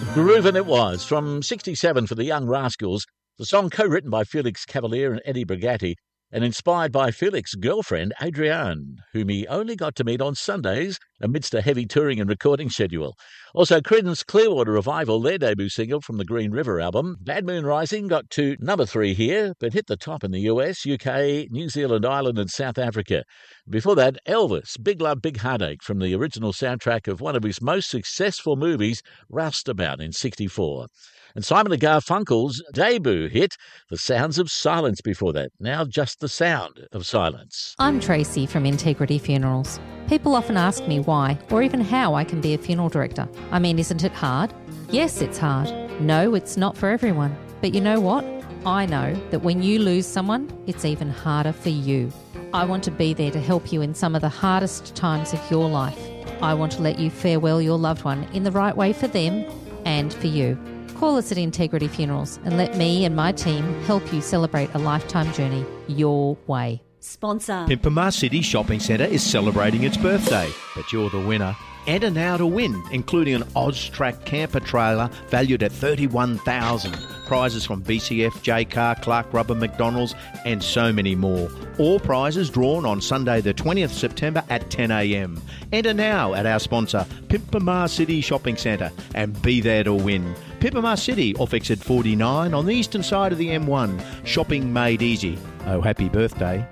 Groovin' it was, from 67 for the Young Rascals, the song co-written by Felix Cavalier and Eddie Brigatti, and inspired by Felix's girlfriend, Adrienne, whom he only got to meet on Sundays amidst a heavy touring and recording schedule. Also, Creedence Clearwater Revival, their debut single from the Green River album. Bad Moon Rising got to number 3 here, but hit the top in the US, UK, New Zealand, Ireland and South Africa. Before that, Elvis, Big Love, Big Heartache, from the original soundtrack of one of his most successful movies, Roustabout, in 64. And Simon & Garfunkel's debut hit, The Sounds of Silence, before that. Now just the sound of silence. I'm Tracy from Integrity Funerals. People often ask me why, or even how I can be a funeral director. I mean, isn't it hard? Yes, it's hard. No, it's not for everyone. But you know what? I know that when you lose someone, it's even harder for you. I want to be there to help you in some of the hardest times of your life. I want to let you farewell your loved one in the right way for them and for you. Call us at Integrity Funerals and let me and my team help you celebrate a lifetime journey your way. Sponsor. Pimpama City Shopping Centre is celebrating its birthday, but you're the winner. Enter now to win, including an Oztrack camper trailer valued at $31,000. Prizes from BCF, J-Car, Clark Rubber, McDonald's and so many more. All prizes drawn on Sunday the 20th September at 10 a.m. Enter now at our sponsor, Pimpama City Shopping Centre, and be there to win. Pimpama City off exit 49 on the eastern side of the M1. Shopping made easy. Oh, happy birthday.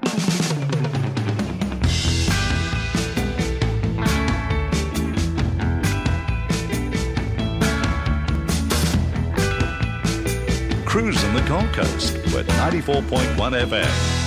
Cruise on the Gold Coast with 94.1 FM.